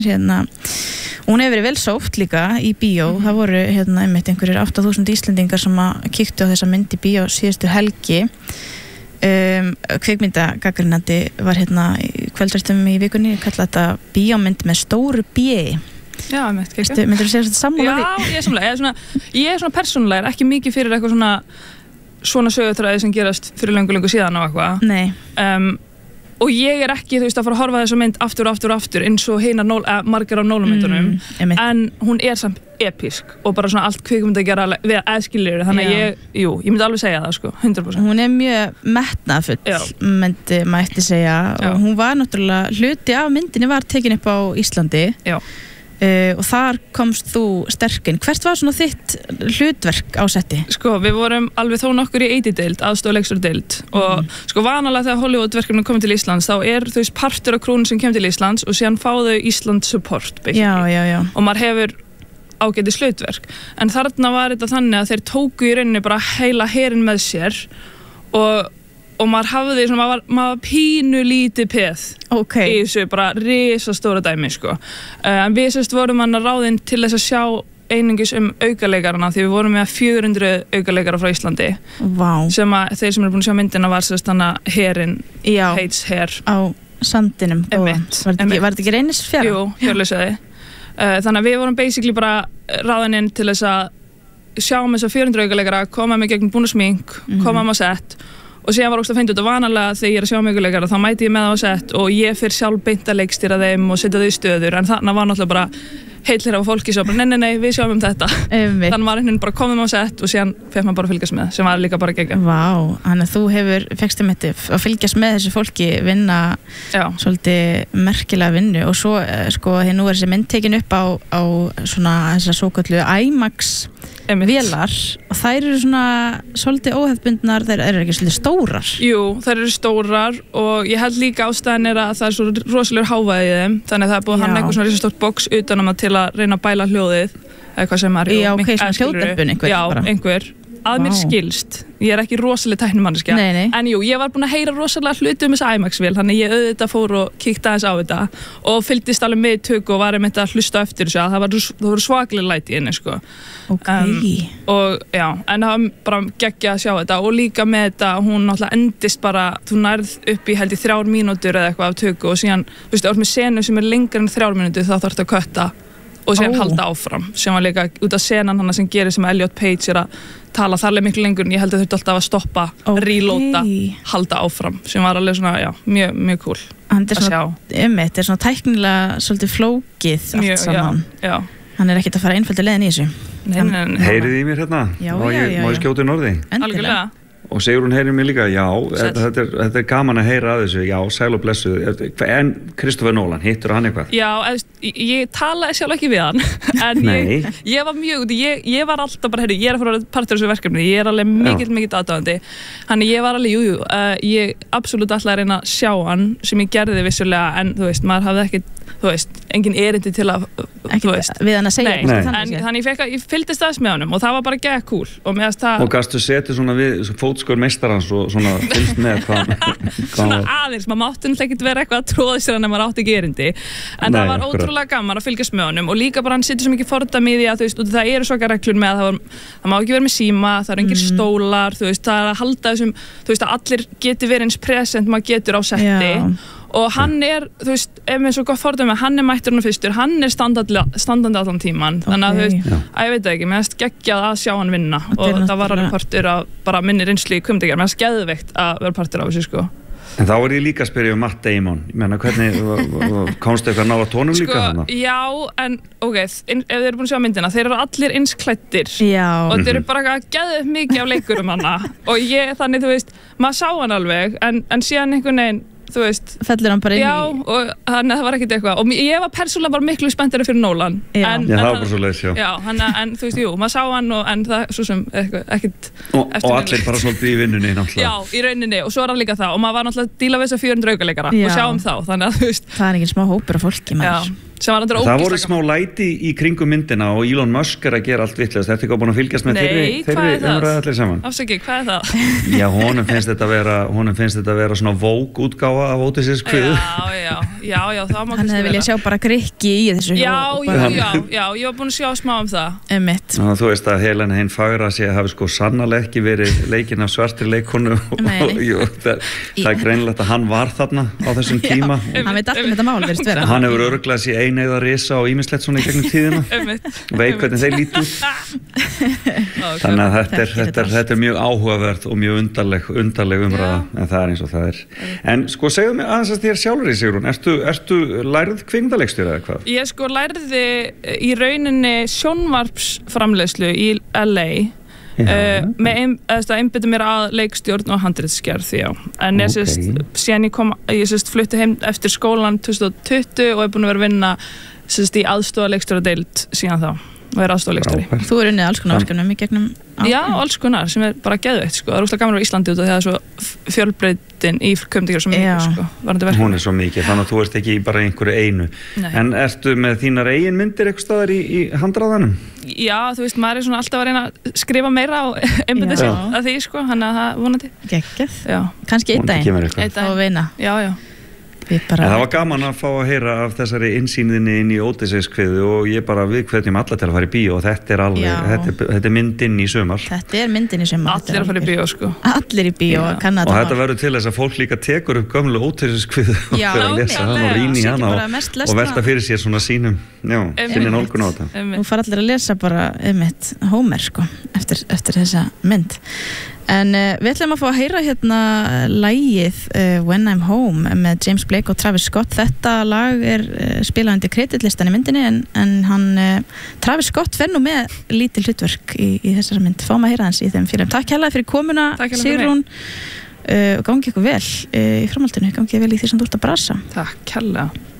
hún hefur verið vel sótt líka í bíó. Það voru einmitt einhverjir 8.000 Íslendingar sem að kíktu á þessa mynd í bíó síðustu helgi. Kvikmyndagagnrýnandi var í kvöldrættum í vikunni, kalla þetta bíómynd með stóru B. Já, einmitt. Myndirðu segja þetta sammála því? Já, ég er sammála. Ég er svona persónulega, ekki mikið fyrir eitthvað svona sögutræði sem gerast fyrir löngu síðan og eitthvað. Nei. Og ég er ekki, að fara að horfa þessa mynd aftur eins og margar af Nolan-myndunum, en hún er samt episk og bara svona allt kvikmynd að gera við aðskilur, þannig að ég myndi alveg segja það, 100%. Hún er mjög metnaðfull, mætti segja, og hún var náttúrulega, hluti af myndinni var tekin upp á Íslandi. Já. Og þar komst þú sterkinn. Hvert var svona þitt hlutverk á setti? Við vorum alveg þó nokkur í EIDI-deild, aðstoðarleikstjóradeild, og vanalega þegar Hollywood-verkefni komið til Íslands, þá er partur af krúnu sem kemur til Íslands og síðan fá þau Ísland support, basically. Já. Og maður hefur ágætis hlutverk. En þarna var þetta þannig að þeir tóku í rauninni bara heila herinn með sér og maður hafði maður var pínu lítið peð í þessu bara risastóra dæmi, En við vorum ráðin til þess að sjá einungis aukalegarana, því við vorum með 400 aukaleikara frá Íslandi. Sem að þeir sem eru búin að sjá myndina var þannig herinn, Hates Hair. Á sandinum, góða. Var þetta ekki Reynisfjara? Jú, Hjörleifshöfði. Þannig að við vorum basically bara ráðin inn til þess að sjá þess að 400 aukaleikara, koma með gegnum búin smink, koma með sett. Og síðan var ógst að finna út að vanalega þegar ég er að sjá aukaleikara þá mæti ég með á sett og ég fyrir sjálf beint að leikstýra þeim og setja þau í stöður, en þarna var náttúrulega bara heilir af fólki svo bara nei, við sjáum þetta. Þannig var einhvern bara komum á sett og síðan fekk maður bara að fylgjast með, sem var líka bara geggjað. Þannig að þú fékkst einmitt að fylgjast með þessu fólki vinna svolítið merkilega vinnu, og svo þegar nú er þessi mynd tekin upp á svona þessar svokölluðu IMAX vélar, og þær eru svona svolítið óhefðbundnar, þær eru ekki svolítið stórar. Jú, þær eru stórar og ég held líka ástæðan er að það er svo rosalegur hávaði í þeim, þannig að það er búið að hanna eitthvað svona risastórt box utanum til að reyna að bæla hljóðið, eitthvað sem er svona hljóðdempun einhver að mér skilst, ég er ekki rosalega tæknimanneskja, en jú, ég var búin að heyra rosalega hluti þessa IMAX-vél, þannig ég auðvitað fór og kíkti aðeins á þetta og fylgdist alveg með í tökku og var einmitt að hlusta eftir þessu, að það voru svakalega læti inni, og já, en það var bara geggjað að sjá þetta, og líka með þetta, hún náttúrulega endist bara, þú nærð upp í held í 3 mínútur eða eitthvað af tökku og síðan, þú veist, með senu sem er lengra en 3 mínútur þá þarftu að kötta og síðan halda áfram, sem var líka út af senan hana sem gerir sem Elliot Page er að tala þarlega miklu lengur, en ég held að þurfti alltaf að stoppa, reloada, halda áfram, sem var alveg svona, já, mjög cool að sjá. Þetta er svona tæknilega svolítið flókið allt saman. Já. Hann er ekkert að fara einföldu leiðin í þessu. Nei. Heyrið í mér hérna? Já. Má ég skjóta í norði? Algjörlega. Og Sigrún heyrir mig líka, já, þetta er gaman að heyra að þessu, já, sæl og blessuð. En Christopher Nolan, hittur hann eitthvað? Já, ég talaði sjálf ekki við hann, en ég var mjög, ég var alltaf bara, ég er að fara partur af þessu verkefni, ég er alveg mikill aðdáðandi, þannig ég var alveg, ég absolutt alltaf að reyna að sjá hann, sem ég gerði vissulega, en þú veist, maður hafði ekkert, þú veist, engin erindi til að, þú veist, við hann að segja, þannig ég fylgdist aðeins með honum og það var bara gegn cool og með það. Og gastu setið svona við fótskör meistarans og svona fylgst með hvað svona aðeins, maður mátti náttúrulega ekki vera eitthvað að tróða sér hann ef maður átti ekki erindi, en það var ótrúlega gaman að fylgjast með honum og líka bara hann setur svo mikið fordæmi í því að þú veist, það eru svaka reglur með að það má ekki vera með síma, það eru engir stólar, þú veist, það er að halda þessum, þú veist, að allir geti verið eins present maður getur á setti. Og hann er, þú veist, ef við svo gott fordæmi, hann er mættur hann fyrstur, hann er standandi allan tíman, þannig að þú veist, að ég veit ekki, mér finnst geggjað að sjá hann vinna og það var alveg partur af bara minni reynslu í kvikmyndagerð, mér finnst geðveikt að vera partur af þessu, En þá er ég líka að spyrja Matt Damon, ég meina, hvernig, komstu eitthvað að nála tónum líka þarna? Já, en ef þið eru búin að sjá myndina, þeir eru allir eins klæddir og þeir eru bara geðveikt mikið af leikurum hana og þannig, þú veist, maður sá hann alveg, en síðan einhvern veginn, þú veist, fellur hann bara inn í. Já, og þannig að það var ekkert eitthvað og ég var persónulega bara miklu spenntari fyrir Nolan. Það var bara svo leiðis, já. Já, en þú veist, jú, maður sá hann en það svo sem ekkert og allir bara svolítið í vinnunni náttúrulega. Já, í rauninni og svo er hann líka það og maður var náttúrulega að díla við þessa 400 aukaleikara og sjáum þá, þannig að þú veist. Það er engin smá hópur af fólki maður. Það voru smá læti í kringum myndina og Elon Musk að gera allt vitlaust. Þetta ekki búin að fylgjast með þeirri umræðu allir saman. Afsakið, hvað það? Já, honum finnst þetta vera svona Vogue útgáfa af Ódysseifskviðu. Já, það má hann hefði viljað sjá bara Grikki í þessu. Já, ég var búin að sjá smá það. Þú veist að Helena hinn fagra sé að hafi sko sannarlega ekki verið leikinn af svartri leikonu og það er greinilegt að hann var þarna á þessum tíma. Hann veit allt þetta mál, virðist vera. Hann hefur örugglega séð eineyða risa og ýmislegt svona í gegnum tíðina. Veit hvernig þeir líta út. Þannig að þetta er mjög áhugavert og mjög undarleg umræða, en það er eins og það er. En sko segðu mig aðeins að þér sjálfur í Sigrún, ertu lærið kvikmyndaleikstjóri eða hvað? Ég sko lærði í rauninni sjónvarpsframleiðslu í LA með að einbytta mér að leikstjórn og handritsgerð, en síðan ég flutti heim eftir skólan 2020 og búin að vera að vinna í aðstoðarleikstjóradeild síðan þá og aðstoðarleikstjóri. Þú unnið alls konar verkefnum í gegnum Já, alls konar sem bara geðveikt sko. Það er úrslega gaman á Íslandi út og það er svo fjölbreytin í kvikmyndagerð svo mikið sko, hún er svo mikið, þannig að þú ert ekki bara einhverju einu. En ertu með þínar eigin myndir eitthvað staðar í handraðanum? Já, þú veist, maður er svona alltaf að reyna að skrifa meira og einbytta sér að því sko, hann að það vonandi. Geggjað. Kannski einn daginn og vinna. Já. Það var gaman að fá að heyra af þessari innsýninni inn í Ódysseifskviðu og ég bara viðhvetjum alla til að fara í bíó og þetta er alveg, þetta er myndinn í sumar. Þetta er myndinn í sumar. Allir að fara í bíó sko. Allir í bíó að kanna þetta. Og þetta verður til þess að fólk líka tekur upp gömlu Ódysseifskviðu og fyrir að lesa hana og rýna í hana og velta fyrir sér svona sinni nálgun á þetta. Nú fara allir að lesa bara Hómer sko, eftir þessa mynd. En við ætlum að fá að heyra hérna lagið When I'm Home með James Blake og Travis Scott. Þetta lag er spilað undir kreditlistan í myndinni en Travis Scott fer nú með lítil hlutverk í þessari mynd. Fáum að heyra hans í þeim fyrir. Takk hérlega fyrir komuna, Sigrún. Gangi ykkur vel í framhaldinu, gangi vel í því sem þú ert að brasa. Takk hérlega.